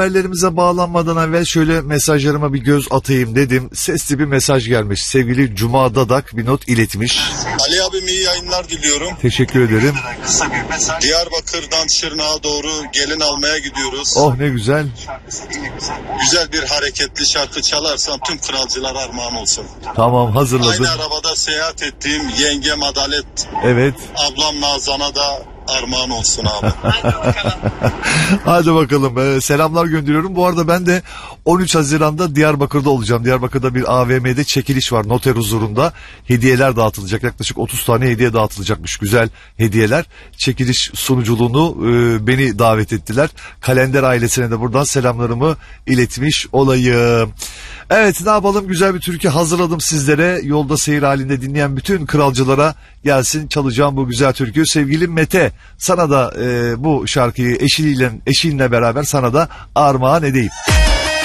Haberlerimize bağlanmadan evvel şöyle mesajlarıma bir göz atayım dedim. Sesli bir mesaj gelmiş. Sevgili Cuma Dadak bir not iletmiş. Ali abim iyi yayınlar diliyorum. Teşekkür ederim. Diyarbakır'dan Şırnak'a doğru gelin almaya gidiyoruz. Oh ne güzel. Güzel bir hareketli şarkı çalarsan tüm kralcılar armağan olsun. Tamam, hazırladım. Aynı arabada seyahat ettiğim yengem Adalet, Evet. ablam Nazan'a da armağan olsun abi. Hadi bakalım. Selamlar gönderiyorum. Bu arada ben de 13 Haziran'da Diyarbakır'da olacağım. Diyarbakır'da bir AVM'de çekiliş var. Noter huzurunda hediyeler dağıtılacak. Yaklaşık 30 tane hediye dağıtılacakmış. Güzel hediyeler. Çekiliş sunuculuğunu beni davet ettiler. Kalender ailesine de buradan selamlarımı iletmiş olayım. Evet, ne yapalım, güzel bir türkü hazırladım sizlere. Yolda seyir halinde dinleyen bütün kralcılara gelsin çalacağım bu güzel türkü. Sevgili Mete, sana da bu şarkıyı eşinle beraber sana da armağan edeyim.